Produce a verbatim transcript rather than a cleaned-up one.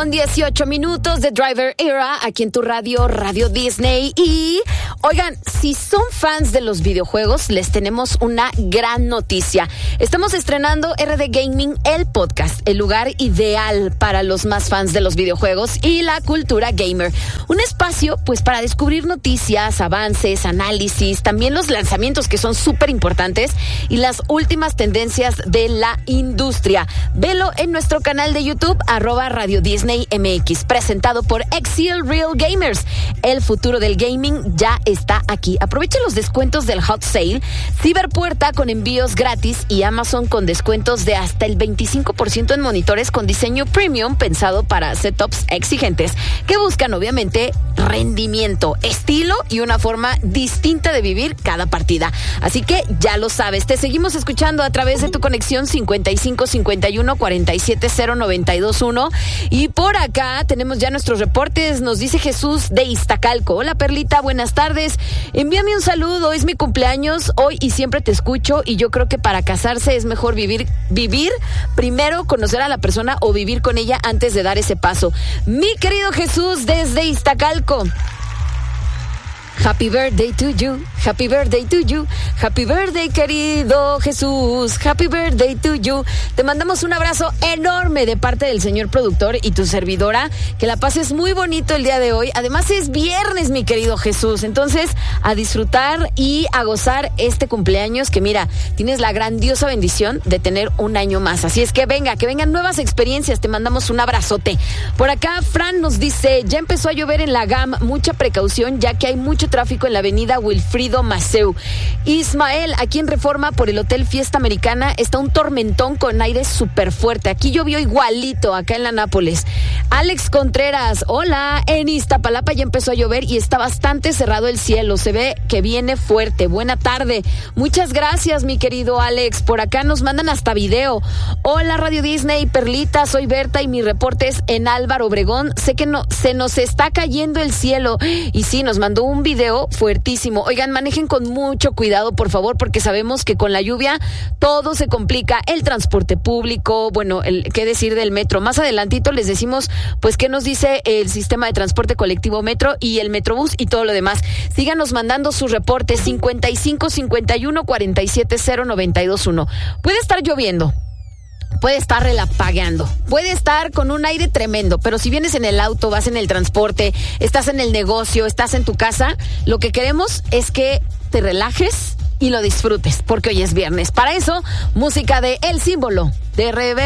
con dieciocho minutos de Driver Era, aquí en tu radio, Radio Disney. Y, oigan, si son fans de los videojuegos, les tenemos una gran noticia. Estamos estrenando R D Gaming, el podcast, el lugar ideal para los más fans de los videojuegos y la cultura gamer. Un espacio, pues, para descubrir noticias, avances, análisis, también los lanzamientos que son súper importantes y las últimas tendencias de la industria. Velo en nuestro canal de YouTube, arroba Radio Disney M X, presentado por Exil Real Gamers. El futuro del gaming ya está aquí. Aprovecha los descuentos del Hot Sale, Ciberpuerta con envíos gratis y Amazon con descuentos de hasta el veinticinco por ciento en monitores con diseño premium pensado para setups exigentes que buscan obviamente rendimiento, estilo y una forma distinta de vivir cada partida. Así que ya lo sabes, te seguimos escuchando a través de tu conexión cincuenta y cinco cincuenta y uno cuarenta y siete cero noventa y dos uno. Y por acá tenemos ya nuestros reportes. Nos dice Jesús de Iztacalco. Hola Perlita, buenas tardes. Envíame un saludo, es mi cumpleaños hoy y siempre te escucho, y yo creo que para casarse es mejor vivir, vivir primero, conocer a la persona o vivir con ella antes de dar ese paso. Mi querido Jesús desde Iztacalco. Happy birthday to you, happy birthday to you, happy birthday querido Jesús, happy birthday to you. Te mandamos un abrazo enorme de parte del señor productor y tu servidora. Que la pases muy bonito el día de hoy. Además es viernes, mi querido Jesús. Entonces, a disfrutar y a gozar este cumpleaños que, mira, tienes la grandiosa bendición de tener un año más. Así es que venga, que vengan nuevas experiencias. Te mandamos un abrazote. Por acá, Fran nos dice, ya empezó a llover en la G A M, mucha precaución ya que hay mucho tráfico en la avenida Wilfrido Maceu. Ismael, aquí en Reforma por el Hotel Fiesta Americana está un tormentón con aire súper fuerte. Aquí llovió igualito, acá en la Nápoles. Alex Contreras, hola, en Iztapalapa ya empezó a llover y está bastante cerrado el cielo, se ve que viene fuerte. Buena tarde. Muchas gracias, mi querido Alex. Por acá nos mandan hasta video. Hola Radio Disney, Perlita, soy Berta y mi reporte es en Álvaro Obregón. Sé que no, se nos está cayendo el cielo. Y sí, nos mandó un video fuertísimo. Oigan, manejen con mucho cuidado, por favor, porque sabemos que con la lluvia todo se complica. El transporte público, bueno, el, qué decir del metro. Más adelantito les decimos, pues, qué nos dice el sistema de transporte colectivo Metro y el Metrobús y todo lo demás. Síganos mandando sus reportes cincuenta y cinco cincuenta y uno cuarenta y siete cero noventa y dos uno. Puede estar lloviendo, puede estar relampagueando, puede estar con un aire tremendo, pero si vienes en el auto, vas en el transporte, estás en el negocio, estás en tu casa, lo que queremos es que te relajes y lo disfrutes, porque hoy es viernes. Para eso, música de El Símbolo de R B.